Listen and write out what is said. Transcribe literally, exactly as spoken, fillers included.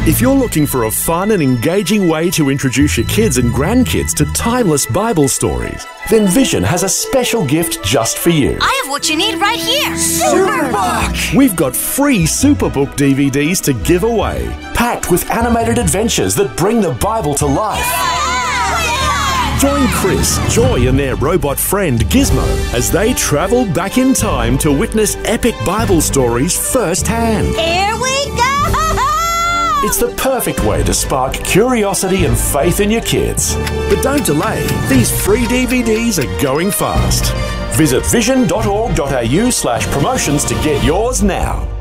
If you're looking for a fun and engaging way to introduce your kids and grandkids to timeless Bible stories, then Vision has a special gift just for you. I have what you need right here. Superbook! We've got free Superbook D V Ds to give away, packed with animated adventures that bring the Bible to life. Yeah! Join Chris, Joy and their robot friend Gizmo as they travel back in time to witness epic Bible stories firsthand. Here we go! It's the perfect way to spark curiosity and faith in your kids. But don't delay, these free D V Ds are going fast. Visit vision dot org dot a u slash promotions to get yours now.